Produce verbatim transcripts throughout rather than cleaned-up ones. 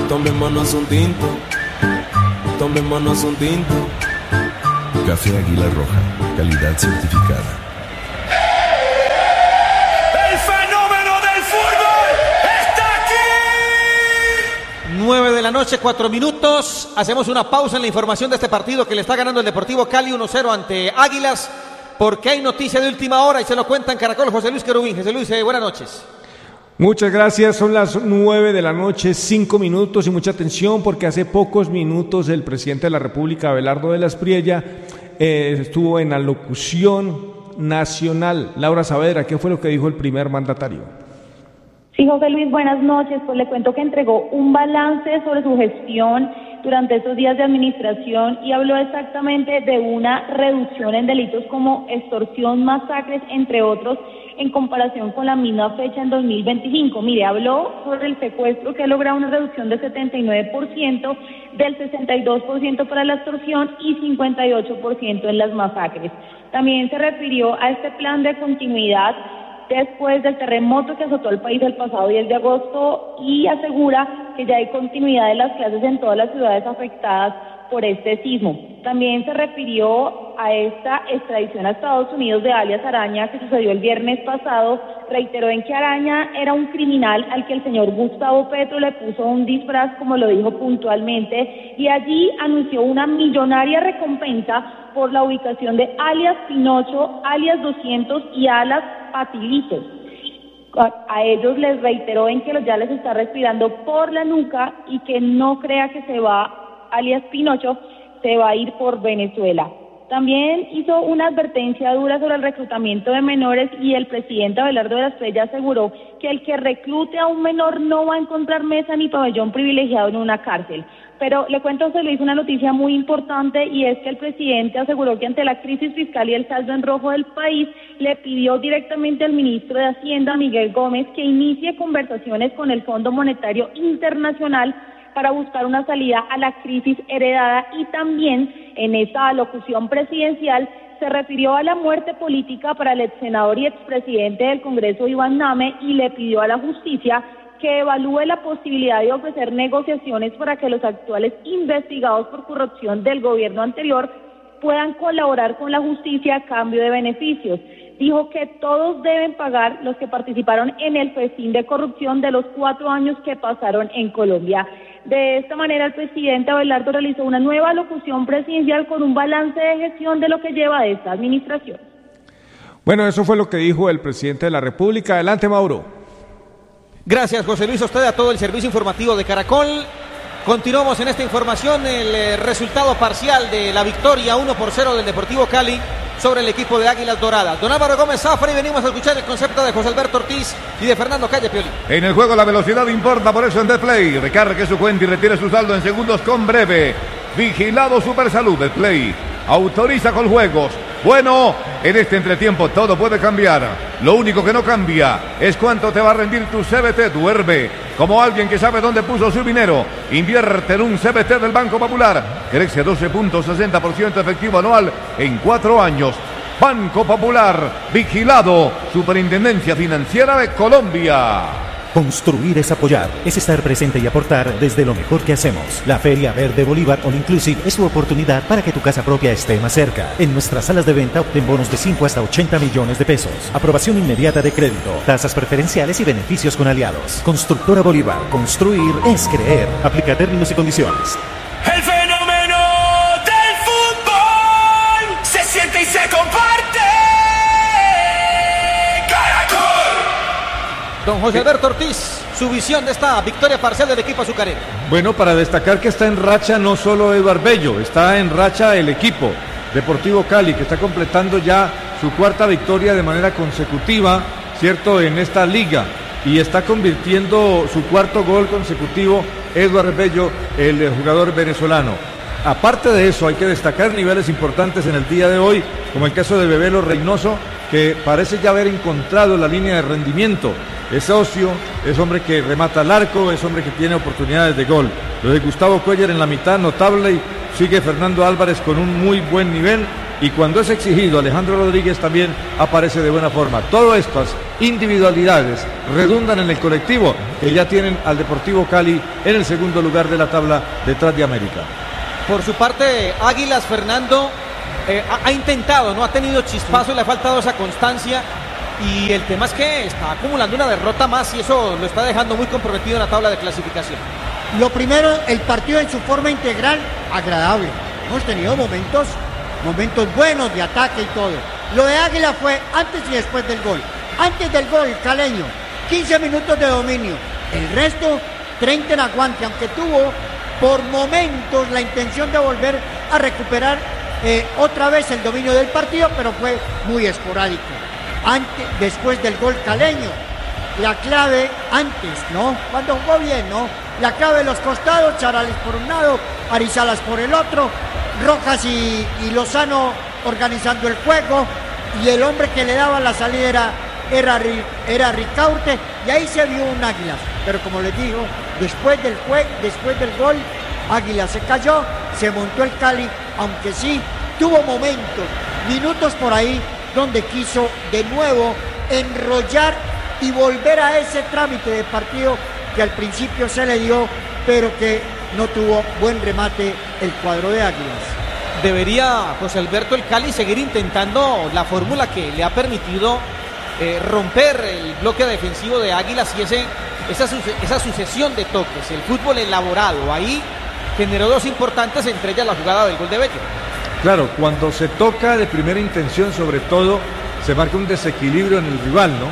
Tomémonos un tinto, tomémonos un tinto. Café Águila Roja, calidad certificada. ¡El fenómeno del fútbol está aquí! nueve de la noche, cuatro minutos. Hacemos una pausa en la información de este partido que le está ganando el Deportivo Cali uno cero ante Águilas, porque hay noticia de última hora y se lo cuenta en Caracol José Luis Querubín. José Luis, eh, buenas noches. Muchas gracias, son las nueve de la noche, cinco minutos y mucha atención porque hace pocos minutos el presidente de la República, Abelardo de la Espriella, eh, estuvo en la locución nacional. Laura Saavedra, ¿qué fue lo que dijo el primer mandatario? Sí, José Luis, buenas noches. Pues le cuento que entregó un balance sobre su gestión durante estos días de administración y habló exactamente de una reducción en delitos como extorsión, masacres, entre otros, en comparación con la misma fecha en dos mil veinticinco. Mire, habló sobre el secuestro, que ha logrado una reducción del setenta y nueve por ciento, del sesenta y dos por ciento para la extorsión y cincuenta y ocho por ciento en las masacres. También se refirió a este plan de continuidad después del terremoto que azotó el país el pasado diez de agosto y asegura que ya hay continuidad de las clases en todas las ciudades afectadas por este sismo. También se refirió a esta extradición a Estados Unidos de alias Araña que sucedió el viernes pasado. Reiteró en que Araña era un criminal al que el señor Gustavo Petro le puso un disfraz, como lo dijo puntualmente, y allí anunció una millonaria recompensa por la ubicación de alias Pinocho, alias doscientos y alias Patilitos. A ellos les reiteró en que ya les está respirando por la nuca y que no crea que se va, alias Pinocho, se va a ir por Venezuela. También hizo una advertencia dura sobre el reclutamiento de menores y el presidente Abelardo de la Espriella aseguró que el que reclute a un menor no va a encontrar mesa ni pabellón privilegiado en una cárcel. Pero le cuento a José Luis una noticia muy importante y es que el presidente aseguró que ante la crisis fiscal y el saldo en rojo del país le pidió directamente al ministro de Hacienda, Miguel Gómez, que inicie conversaciones con el Fondo Monetario Internacional para buscar una salida a la crisis heredada y también en esta alocución presidencial se refirió a la muerte política para el ex senador y expresidente del Congreso Iván Name y le pidió a la justicia que evalúe la posibilidad de ofrecer negociaciones para que los actuales investigados por corrupción del gobierno anterior puedan colaborar con la justicia a cambio de beneficios. Dijo que todos deben pagar los que participaron en el festín de corrupción de los cuatro años que pasaron en Colombia. De esta manera, el presidente Abelardo realizó una nueva locución presidencial con un balance de gestión de lo que lleva de esta administración. Bueno, eso fue lo que dijo el presidente de la República. Adelante, Mauro. Gracias, José Luis, a usted, a todo el servicio informativo de Caracol. Continuamos en esta información, el eh, resultado parcial de la victoria uno por cero del Deportivo Cali sobre el equipo de Águilas Doradas. Don Álvaro Gómez Zafra y venimos a escuchar el concepto de José Alberto Ortiz y de Fernando Calle Pioli. En el juego la velocidad importa, por eso en Depay recargue su cuenta y retire su saldo en segundos con Breve. Vigilado Supersalud. Depay autoriza con juegos. Bueno, en este entretiempo todo puede cambiar. Lo único que no cambia es cuánto te va a rendir tu C B T. Duerme como alguien que sabe dónde puso su dinero. Invierte en un C B T del Banco Popular. Crece doce punto sesenta por ciento efectivo anual en cuatro años. Banco Popular, vigilado. Superintendencia Financiera de Colombia. Construir es apoyar, es estar presente y aportar desde lo mejor que hacemos. La Feria Verde Bolívar All Inclusive es tu oportunidad para que tu casa propia esté más cerca. En nuestras salas de venta obtén bonos de cinco hasta ochenta millones de pesos. Aprobación inmediata de crédito, tasas preferenciales y beneficios con aliados. Constructora Bolívar, construir es creer. Aplica términos y condiciones. El fenómeno del fútbol se siente y se comparte. Don José Alberto Ortiz, su visión de esta victoria parcial del equipo azucarero. Bueno, para destacar que está en racha no solo Eduardo Bello, está en racha el equipo Deportivo Cali, que está completando ya su cuarta victoria de manera consecutiva, ¿cierto?, en esta liga, y está convirtiendo su cuarto gol consecutivo Eduardo Bello, el jugador venezolano. Aparte de eso, hay que destacar niveles importantes en el día de hoy, como el caso de Bebelo Reynoso, que parece ya haber encontrado la línea de rendimiento. Es socio, es hombre que remata al arco, es hombre que tiene oportunidades de gol. Lo de Gustavo Cuellar en la mitad, notable, y sigue Fernando Álvarez con un muy buen nivel. y cuando es exigido, Alejandro Rodríguez también aparece de buena forma. Todas estas individualidades redundan en el colectivo que ya tienen al Deportivo Cali en el segundo lugar de la tabla detrás de América. Por su parte, Águilas, Fernando, eh, ha, ha intentado, no ha tenido chispazo y le ha faltado esa constancia. Y el tema es que está acumulando una derrota más y eso lo está dejando muy comprometido en la tabla de clasificación. Lo primero, el partido en su forma integral, agradable. Hemos tenido momentos, momentos buenos de ataque y todo. Lo de Águila fue antes y después del gol. Antes del gol, Caleño, quince minutos de dominio. El resto, treinta en aguante, aunque tuvo por momentos la intención de volver a recuperar eh, otra vez el dominio del partido, pero fue muy esporádico. Antes, después del gol Caleño, la clave antes, ¿no? Cuando jugó bien, ¿no? La clave de los costados, Charales por un lado, Arizalas por el otro, Rojas y, y Lozano organizando el juego, y el hombre que le daba la salida era, era, era Ricaurte, y ahí se vio un Águilas. Pero como les digo, después del, jue, después del gol, Águilas se cayó, se montó el Cali, aunque sí tuvo momentos, minutos por ahí, donde quiso de nuevo enrollar y volver a ese trámite de partido que al principio se le dio, pero que no tuvo buen remate el cuadro de Águilas. Debería José Alberto el Cali seguir intentando la fórmula que le ha permitido eh, romper el bloque defensivo de Águilas y ese, esa, esa sucesión de toques, el fútbol elaborado. Ahí generó dos importantes, entre ellas la jugada del gol de Bello. Claro, cuando se toca de primera intención, sobre todo, se marca un desequilibrio en el rival, ¿no?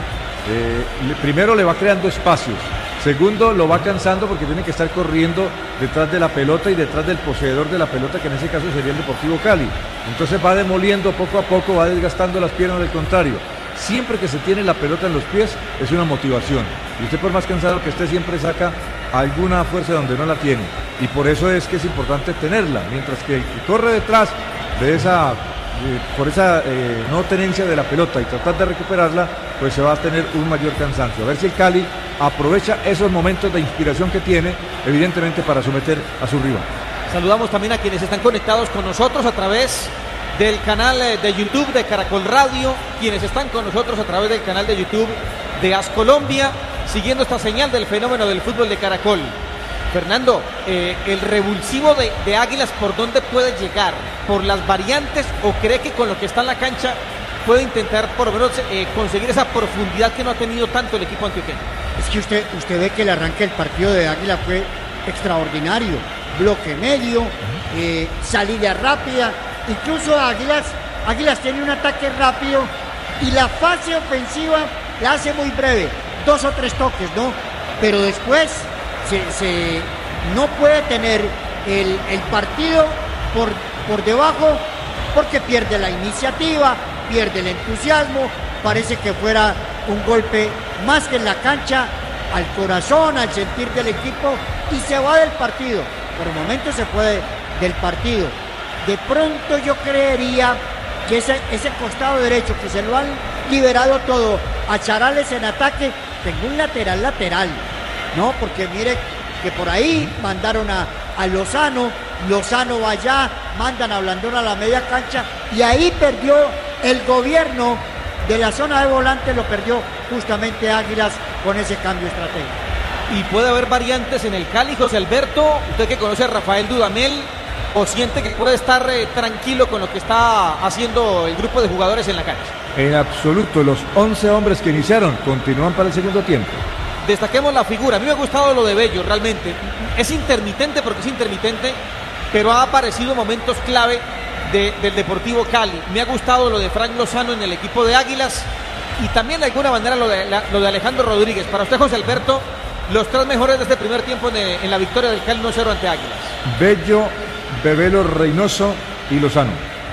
Eh, primero le va creando espacios, segundo lo va cansando porque tiene que estar corriendo detrás de la pelota y detrás del poseedor de la pelota, que en ese caso sería el Deportivo Cali. Entonces va demoliendo poco a poco, va desgastando las piernas del contrario. Siempre que se tiene la pelota en los pies es una motivación, y usted por más cansado que esté siempre saca alguna fuerza donde no la tiene, y por eso es que es importante tenerla, mientras que el que corre detrás de esa, eh, por esa eh, no tenencia de la pelota y tratar de recuperarla, pues se va a tener un mayor cansancio. A ver si el Cali aprovecha esos momentos de inspiración que tiene, evidentemente, para someter a su rival. Saludamos también a quienes están conectados con nosotros a través del canal de YouTube de Caracol Radio, quienes están con nosotros a través del canal de YouTube de As Colombia, siguiendo esta señal del fenómeno del fútbol de Caracol. Fernando, eh, el revulsivo de, de Águilas, ¿por dónde puede llegar? ¿Por las variantes o cree que con lo que está en la cancha puede intentar por lo menos eh, conseguir esa profundidad que no ha tenido tanto el equipo antioqueño? Es que usted, usted ve que el arranque del partido de Águila fue extraordinario. Bloque medio, eh, salida rápida, incluso Águilas, Águilas tiene un ataque rápido y la fase ofensiva la hace muy breve, dos o tres toques, ¿no? Pero después se, se no puede tener el, el partido por, por debajo porque pierde la iniciativa, pierde el entusiasmo, parece que fuera un golpe más que en la cancha, al corazón, al sentir del equipo, y se va del partido. Por el momento se fue del partido. De pronto yo creería que ese, ese costado derecho, que se lo han liberado todo a Charales en ataque, tengo un lateral lateral, ¿no? Porque mire que por ahí mandaron a, a Lozano, Lozano va allá, mandan a Blandón a la media cancha, y ahí perdió el gobierno de la zona de volante, lo perdió justamente Águilas con ese cambio estratégico. Y puede haber variantes en el Cali, José Alberto, usted que conoce a Rafael Dudamel, o siente que puede estar eh, tranquilo con lo que está haciendo el grupo de jugadores en la cancha. En absoluto, los once hombres que iniciaron continúan para el segundo tiempo. Destaquemos la figura, a mí me ha gustado lo de Bello, realmente. Es intermitente porque es intermitente, pero ha aparecido momentos clave de, del Deportivo Cali. Me ha gustado lo de Frank Lozano en el equipo de Águilas, y también de alguna manera lo de, la, lo de Alejandro Rodríguez. Para usted, José Alberto, los tres mejores de este primer tiempo en, en la victoria del Cali uno cero ante Águilas. Bello, Bebelo, Reynoso y Lozano.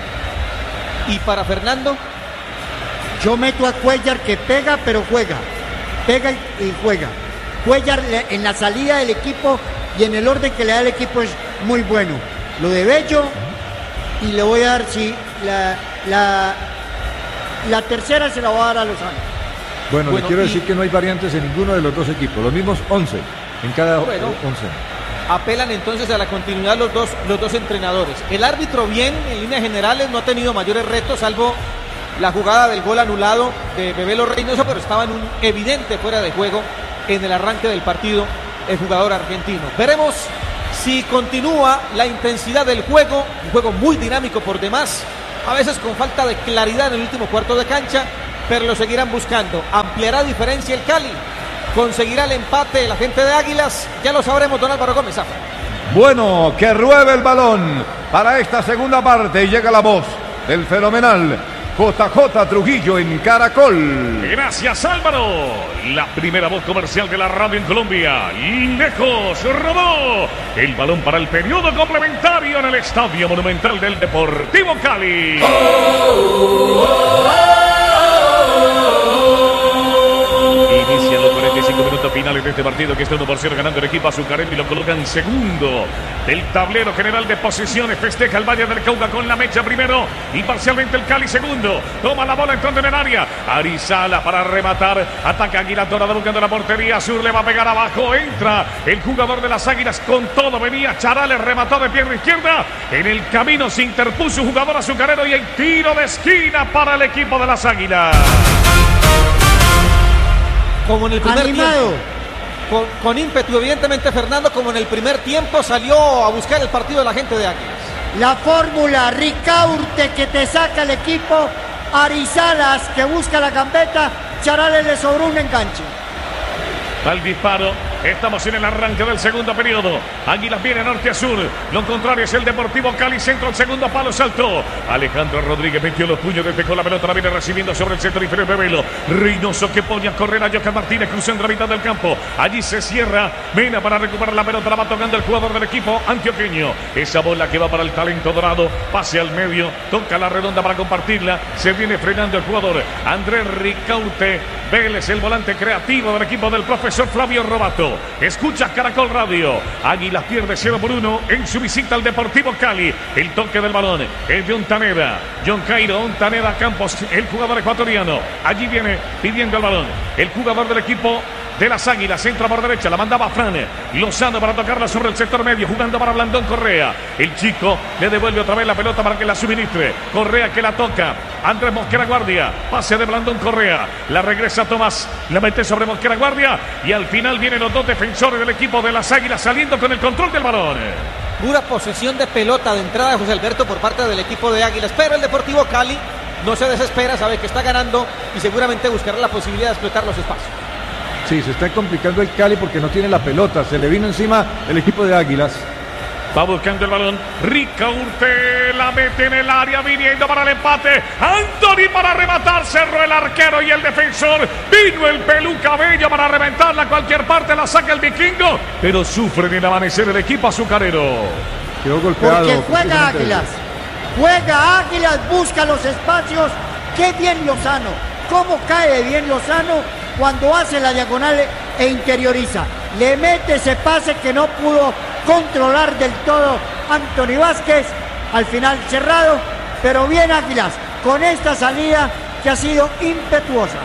Y para Fernando, yo meto a Cuellar, que pega pero juega, pega y, y juega. Cuellar en la salida del equipo y en el orden que le da el equipo es muy bueno. Lo de Bello, y le voy a dar, sí, la, la, la tercera se la voy a dar a Lozano. Bueno, bueno, le quiero y... decir que no hay variantes en ninguno de los dos equipos, los mismos once en cada bueno, once. Apelan entonces a la continuidad los dos, los dos entrenadores. El árbitro bien, en líneas generales, no ha tenido mayores retos, salvo la jugada del gol anulado de Bebelo Reynoso, pero estaba en un evidente fuera de juego en el arranque del partido el jugador argentino. Veremos si continúa la intensidad del juego, un juego muy dinámico por demás, a veces con falta de claridad en el último cuarto de cancha, pero lo seguirán buscando. Ampliará diferencia el Cali, conseguirá el empate la gente de Águilas, ya lo sabremos, don Álvaro Gómez. Bueno, que ruede el balón para esta segunda parte y llega la voz del fenomenal J J Trujillo en Caracol. Gracias, Álvaro. La primera voz comercial de la radio en Colombia. Lejos rodó el balón para el periodo complementario en el Estadio Monumental del Deportivo Cali. Oh, oh, oh, oh. Inician los cuarenta y cinco minutos finales de este partido, que está uno por cero ganando el equipo azucarero y lo colocan segundo del tablero general de posiciones. Festeja el Valle del Cauca con la mecha primero y parcialmente el Cali segundo. Toma la bola entrando en el área. Arizala para rematar. Ataca Águila Dorada buscando la portería. Sur le va a pegar abajo. Entra el jugador de las Águilas con todo. Venía Charales, remató de pierna izquierda. En el camino se interpuso un jugador azucarero y el tiro de esquina para el equipo de las Águilas. Como en el primer Animado. tiempo. Con, con ímpetu, evidentemente, Fernando, como en el primer tiempo salió a buscar el partido de la gente de Águilas. La fórmula Ricaurte que te saca el equipo, Arizalas que busca la gambeta, Charales le sobró un enganche. Al disparo, estamos en el arranque del segundo periodo. Águilas viene norte a sur. Lo contrario es el Deportivo Cali. Centro al segundo palo, saltó Alejandro Rodríguez, metió los puños, despejó la pelota, la viene recibiendo sobre el centro inferior Bebelo. Reynoso que pone a correr a Johan Martínez, cruzando la mitad del campo. Allí se cierra Mena para recuperar la pelota, la va tocando el jugador del equipo antioqueño. Esa bola que va para el talento dorado, pase al medio, toca la redonda para compartirla. Se viene frenando el jugador Andrés Ricaurte Vélez, el volante creativo del equipo del profesor Flavio Robato. Escucha Caracol Radio. Águilas pierde cero por uno en su visita al Deportivo Cali. El toque del balón es de Ontaneda. John Cairo, Ontaneda Campos, el jugador ecuatoriano. Allí viene pidiendo el balón el jugador del equipo de las Águilas. Entra por derecha, la mandaba Fran Lozano para tocarla sobre el sector medio, jugando para Blandón Correa. El chico le devuelve otra vez la pelota para que la suministre. Correa que la toca. Andrés Mosquera Guardia. Pase de Blandón Correa. La regresa Tomás. La mete sobre Mosquera Guardia. Y al final vienen los dos defensores del equipo de las Águilas saliendo con el control del balón. Pura posesión de pelota de entrada de José Alberto por parte del equipo de Águilas. Pero el Deportivo Cali no se desespera, sabe que está ganando y seguramente buscará la posibilidad de explotar los espacios. Sí, se está complicando el Cali porque no tiene la pelota. Se le vino encima el equipo de Águilas. Va buscando el balón. Ricaurte la mete en el área, viniendo para el empate. Anthony para rematar. Cerró el arquero y el defensor. Vino el Peluca Bello para reventarla a cualquier parte. La saca el vikingo. Pero sufre en el amanecer el equipo azucarero. Quedó golpeado. Porque juega Águilas. Juega Águilas, busca los espacios. Qué bien Lozano. Cómo cae bien Lozano cuando hace la diagonal e interioriza. Le mete ese pase que no pudo controlar del todo Anthony Vázquez. Al final cerrado, pero bien Águilas con esta salida que ha sido impetuosa.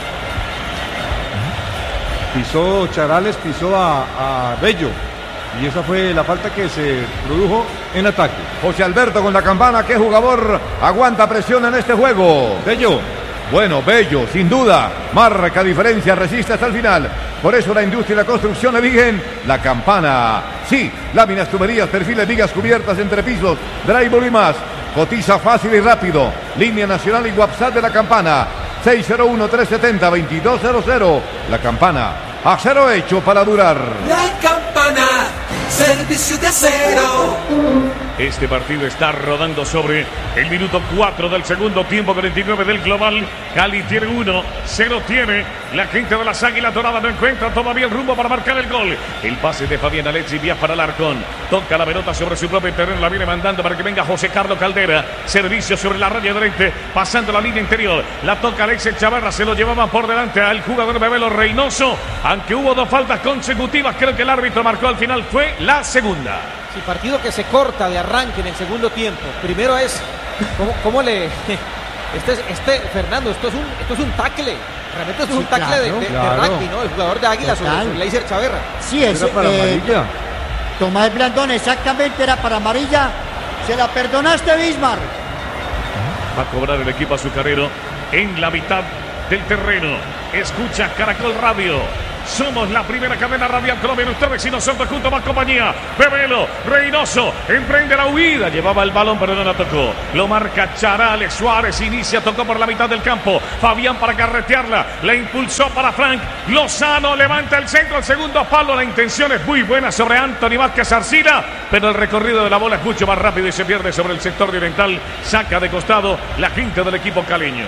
Pisó Charales, pisó a, a Bello. Y esa fue la falta que se produjo en ataque. José Alberto con la campana. ¿Qué jugador aguanta presión en este juego? Bello. Bueno, Bello, sin duda, marca diferencia, resiste hasta el final. Por eso la industria y la construcción eligen la campana. Sí, láminas, tuberías, perfiles, vigas cubiertas, entrepisos, drywall y más. Cotiza fácil y rápido. Línea nacional y WhatsApp de la campana. seis cero uno, tres siete cero, dos dos cero cero. La campana, acero hecho para durar. La campana, servicio de acero. Este partido está rodando sobre el minuto cuatro del segundo tiempo, cuarenta y nueve del global. Cali tiene uno, cero tiene la gente de las Águilas Doradas. No encuentra todavía el rumbo para marcar el gol. El pase de Fabián Alexi, vía para Alarcón. Toca la pelota sobre su propio terreno, la viene mandando para que venga José Carlos Caldera. Servicio sobre la raya derecha, pasando la línea interior. La toca Alexis Chavarra, se lo llevaba por delante al jugador Bebelo Reynoso. Aunque hubo dos faltas consecutivas, creo que el árbitro marcó al final, fue la segunda. Sí, partido que se corta de arranque en el segundo tiempo. Primero es, ¿cómo, cómo le...? Este, es, este, Fernando, esto es un, esto es un tackle. Realmente esto es Sí, un tackle claro, de, de, claro. de rugby, ¿no? El jugador de Águila sobre, sobre Leiser Chaverra. Sí, es, Era para eh, amarilla. Tomás Blandón, exactamente, era para amarilla. Se la perdonaste, Bismarck. Va a cobrar el equipo azucarero en la mitad del terreno. Escucha Caracol Radio. Somos la primera cadena radial colombiana. Ustedes y nosotros junto más compañía. Bebelo, Reynoso, emprende la huida. Llevaba el balón, pero no la tocó. Lo marca Charales. Suárez inicia, tocó por la mitad del campo. Fabián para carretearla. La impulsó para Frank. Lozano levanta el centro, el segundo palo. La intención es muy buena sobre Anthony Vázquez Arcila, pero el recorrido de la bola es mucho más rápido y se pierde sobre el sector de Oriental. Saca de costado la gente del equipo caleño.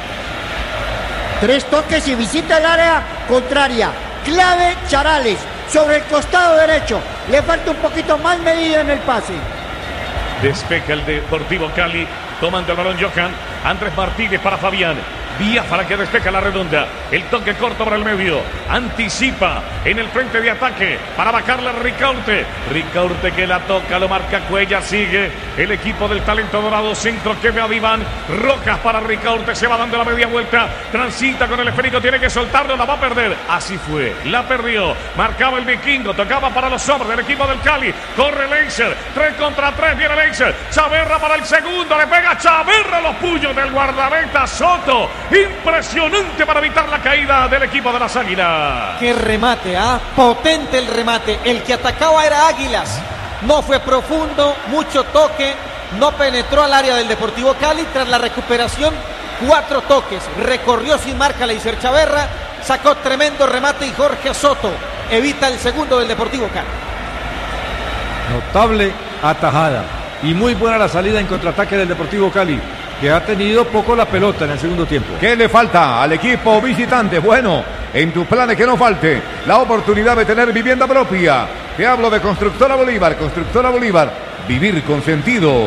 Tres toques y visita el área contraria. Clave Charales sobre el costado derecho. Le falta un poquito más medida en el pase. Despeja el Deportivo Cali. Tomando el balón Johan. Andrés Martínez para Fabián. Biafara que despeja la redonda. El toque corto para el medio. Anticipa en el frente de ataque para bajarla Ricaurte. Ricaurte que la toca, lo marca Cuellar. Sigue el equipo del talento dorado. Centro que ve a Diván. Rojas para Ricaurte. Se va dando la media vuelta. Transita con el esférico. Tiene que soltarlo. La va a perder. Así fue. La perdió. Marcaba el vikingo. Tocaba para los hombres del equipo del Cali. Corre Leiser. Tres contra tres. Viene Leiser. Chaverra para el segundo. Le pega Chaverra los puños del guardameta Soto. Impresionante para evitar la caída del equipo de las Águilas. Qué remate, ¿ah? Potente el remate. El que atacaba era Águilas. No fue profundo, mucho toque. No penetró al área del Deportivo Cali. Tras la recuperación, cuatro toques. Recorrió sin marca Leiser Chaverra. Sacó tremendo remate y Jorge Soto evita el segundo del Deportivo Cali. Notable atajada. Y muy buena la salida en contraataque del Deportivo Cali, que ha tenido poco la pelota en el segundo tiempo. ¿Qué le falta al equipo visitante? Bueno, en tus planes que no falte la oportunidad de tener vivienda propia. Te hablo de Constructora Bolívar. Constructora Bolívar, vivir con sentido.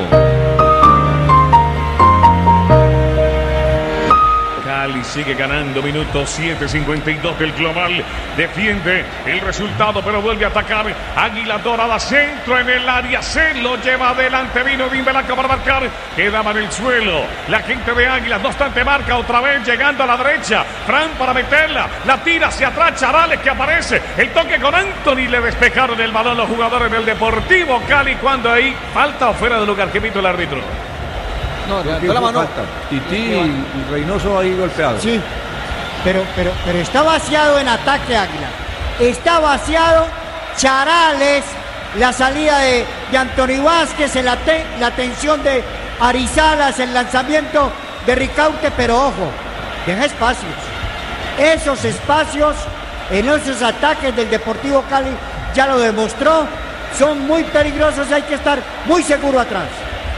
Cali sigue ganando, minuto siete cincuenta y dos del global. Defiende el resultado, pero vuelve a atacar. Águila Dorada, centro en el área, se lo lleva adelante. Vino Dimbelaca para marcar, quedaba en el suelo. La gente de Águilas, no obstante, marca otra vez, llegando a la derecha. Fran para meterla, la tira hacia atrás. Charales que aparece. El toque con Anthony, le despejaron el balón los jugadores del Deportivo Cali. Cuando ahí falta o fuera de lugar, que pito el árbitro. No, levantó la mano. Tití y Reynoso ahí golpeado. Sí, pero, pero, pero está vaciado en ataque Águila. Está vaciado. Charales, la salida de, de Anthony Vázquez, el ate, la atención de Arizalas, el lanzamiento de Ricaurte, pero ojo, deja espacios. Esos espacios en esos ataques del Deportivo Cali ya lo demostró. Son muy peligrosos, hay que estar muy seguro atrás.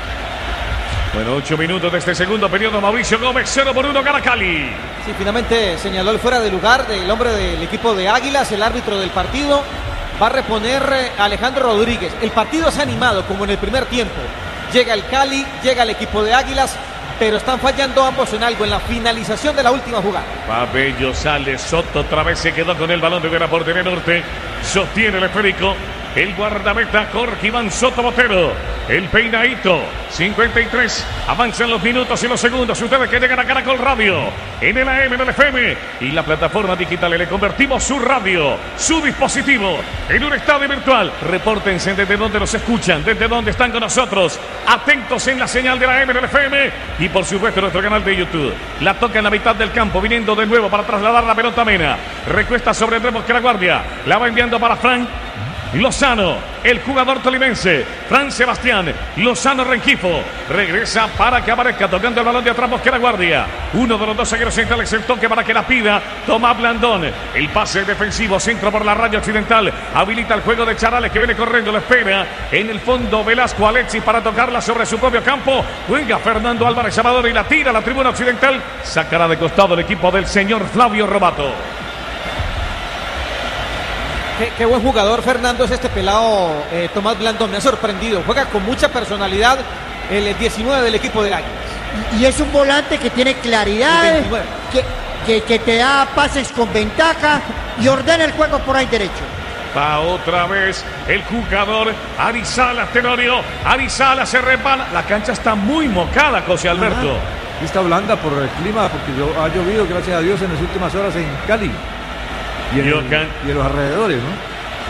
Bueno, ocho minutos de este segundo periodo. Mauricio Gómez, cero por uno, gana Cali. Sí, finalmente señaló el fuera de lugar del hombre del equipo de Águilas, el árbitro del partido. Va a reponer Alejandro Rodríguez. El partido se ha animado como en el primer tiempo. Llega el Cali, llega el equipo de Águilas, pero están fallando ambos en algo, en la finalización de la última jugada. Pabello sale, Soto otra vez se quedó con el balón de la portería norte. Sostiene el esférico. El guardameta Jorge Iván Soto Botero. El peinadito. cincuenta y tres. Avanzan los minutos y los segundos. Ustedes que llegan a Caracol Radio. En el A M, en el F M. Y la plataforma digital. Le convertimos su radio, su dispositivo, en un estadio virtual. Repórtense desde donde nos escuchan, desde donde están con nosotros. Atentos en la señal de la A M, en el F M. Y por supuesto nuestro canal de YouTube. La toca en la mitad del campo. Viniendo de nuevo para trasladar la pelota Mena. Recuesta sobre Andrés Mosquera Guardia. La va enviando para Frank Lozano, el jugador tolimense. Fran Sebastián Lozano Rengifo regresa para que aparezca tocando el balón de atrás Mosquera Guardia. Uno de los dos zagueros centrales, el toque para que la pida Tomás Blandón. El pase defensivo, centro por la raya occidental. Habilita el juego de Charales que viene corriendo, lo espera en el fondo Velasco Alexis para tocarla sobre su propio campo. Juega Fernando Álvarez Salvador y la tira a la tribuna occidental. Sacará de costado el equipo del señor Flavio Robato. Qué, qué buen jugador, Fernando, es este pelado eh, Tomás Blandón. Me ha sorprendido. Juega con mucha personalidad el diecinueve del equipo de Águilas. Y, y es un volante que tiene claridad, que, que, que te da pases con ventaja y ordena el juego por ahí derecho. Va otra vez el jugador Arizalas Tenorio. Arizalas se repala. La cancha está muy mocada, José Alberto. Ajá. Está blanda por el clima, porque ha llovido, gracias a Dios, en las últimas horas en Cali. Y en, el, y en los alrededores, ¿no?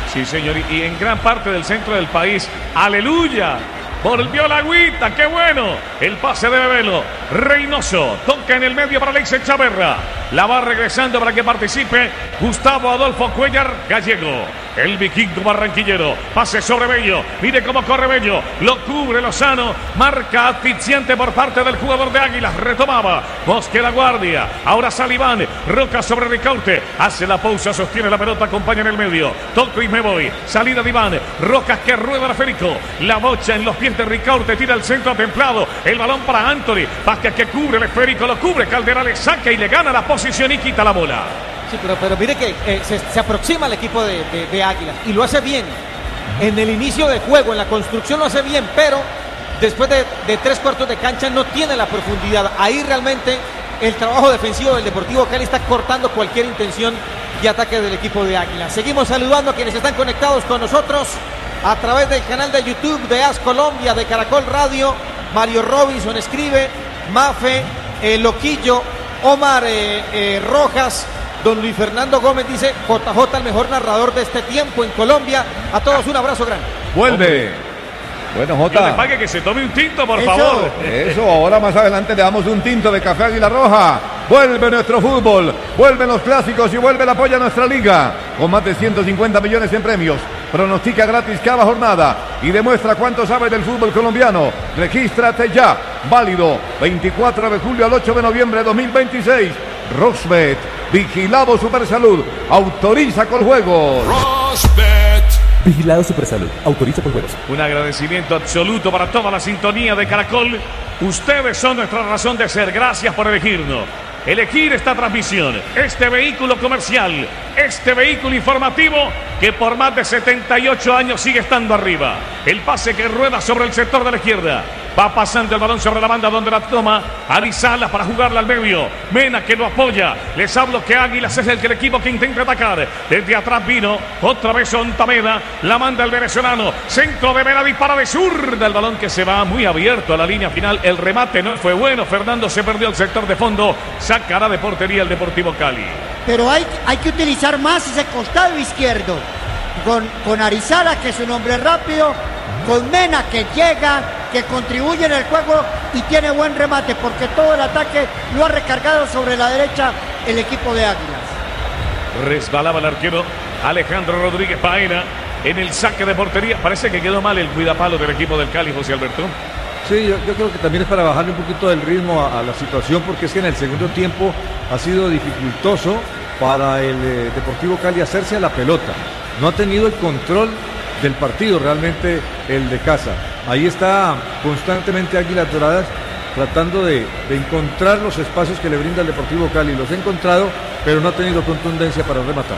Sí, señor, y en gran parte del centro del país. ¡Aleluya! Volvió la agüita, qué bueno. El pase de Bebelo. Reynoso toca en el medio para Aleix Chaverra. La va regresando para que participe Gustavo Adolfo Cuellar Gallego. El vikingo barranquillero. Pase sobre Bello. Mire cómo corre Bello. Lo cubre Lozano. Marca asfixiante por parte del jugador de Águilas. Retomaba. Bosque la guardia. Ahora Saliván. Roca sobre Ricaurte. Hace la pausa. Sostiene la pelota. Acompaña en el medio. Toco y me voy. Salida de Iván. Rocas que rueda la Férico. La bocha en los pies de Ricaurte. Tira el centro templado. El balón para Anthony. Vázquez que cubre el esférico. Lo cubre. Caldera le saca y le gana la posición y quita la bola. Sí, pero, pero mire que eh, se, se aproxima al equipo de, de, de Águilas y lo hace bien. En el inicio de juego, en la construcción lo hace bien, pero después de, de tres cuartos de cancha no tiene la profundidad. Ahí realmente el trabajo defensivo del Deportivo Cali está cortando cualquier intención de ataque del equipo de Águilas. Seguimos saludando a quienes están conectados con nosotros a través del canal de YouTube de A S Colombia, de Caracol Radio. Mario Robinson escribe, Mafe, eh, Loquillo, Omar eh, eh, Rojas. Don Luis Fernando Gómez dice, J J el mejor narrador de este tiempo en Colombia. A todos un abrazo grande. Vuelve. Bueno, Jota. Yo le pague que se tome un tinto, por Eso, favor. Eso, ahora más adelante le damos un tinto de café Águila Roja. Vuelve nuestro fútbol, vuelven los clásicos y vuelve el apoyo a nuestra liga. Con más de ciento cincuenta millones en premios. Pronostica gratis cada jornada y demuestra cuánto sabe del fútbol colombiano. Regístrate ya. Válido veinticuatro de julio al ocho de noviembre de dos mil veintiséis. Rosbet, Vigilado Supersalud, autoriza con juegos. Rosbet. Vigilado Supersalud, autoriza con juegos. Un agradecimiento absoluto para toda la sintonía de Caracol. Ustedes son nuestra razón de ser. Gracias por elegirnos. Elegir esta transmisión, este vehículo comercial, este vehículo informativo que por más de setenta y ocho años sigue estando arriba. El pase que rueda sobre el sector de la izquierda. Va pasando el balón sobre la banda donde la toma Arizala para jugarla al medio. Mena que lo apoya. Les hablo que Águilas es el, el equipo que intenta atacar. Desde atrás vino otra vez Ontameda. La manda el venezolano. Centro de Mena, dispara de zurda. El balón que se va muy abierto a la línea final. El remate no fue bueno. Fernando se perdió el sector de fondo. Sacará de portería el Deportivo Cali. Pero hay, hay que utilizar más ese costado izquierdo. Con, con Arizala, que es un hombre rápido. Con Mena, que llega, que contribuye en el juego y tiene buen remate, porque todo el ataque lo ha recargado sobre la derecha el equipo de Águilas. Resbalaba el arquero Alejandro Rodríguez Paena en el saque de portería. Parece que quedó mal el cuidapalo del equipo del Cali, José Alberto. Sí, yo, yo creo que también es para bajarle un poquito del ritmo a, a la situación, porque es que en el segundo tiempo ha sido dificultoso para el eh, Deportivo Cali hacerse a la pelota. No ha tenido el control del partido realmente el de casa. Ahí está constantemente Águilas Doradas tratando de, de encontrar los espacios que le brinda el Deportivo Cali. Los ha encontrado, pero no ha tenido contundencia para rematar.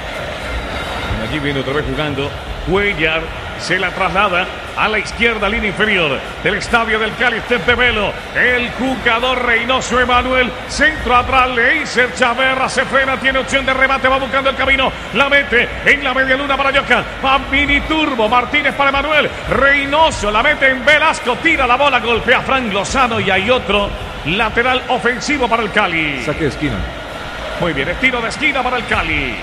Allí viene otra vez jugando Cuellar, se la traslada a la izquierda, línea inferior del estadio del Cali, Step de Velo. El jugador Reynoso Emanuel, centro atrás, Leiser Chaverra se frena, tiene opción de remate, va buscando el camino, la mete en la media luna para Yoka, va Mini Turbo, Martínez para Emanuel, Reynoso la mete en Velasco, tira la bola, golpea a Frank Lozano y hay otro lateral ofensivo para el Cali. Saque de esquina. Muy bien, es tiro de esquina para el Cali.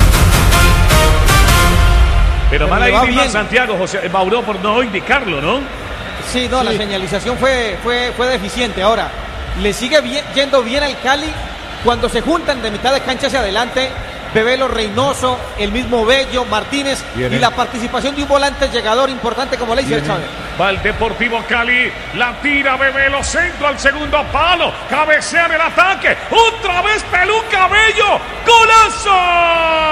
Pero, Pero mal ahí Santiago, José Mauro, por no indicarlo, ¿no? Sí, no, sí. La señalización fue, fue, fue deficiente. Ahora, le sigue bien, yendo bien al Cali cuando se juntan de mitad de cancha hacia adelante Bebelo, Reynoso, el mismo Bello, Martínez. Viene. Y la participación de un volante llegador importante como Leiser Chávez. Va el Deportivo Cali, la tira Bebelo, centro al segundo palo, cabecea en el ataque, otra vez Peluca Bello, ¡golazo!